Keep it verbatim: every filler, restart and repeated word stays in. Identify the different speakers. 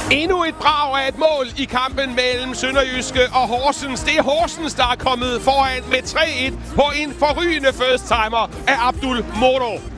Speaker 1: Endnu et brag af et mål i kampen mellem Sønderjyske og Horsens. Det er Horsens, der er kommet foran med tre et på en forrygende first-timer af Abdul Moro.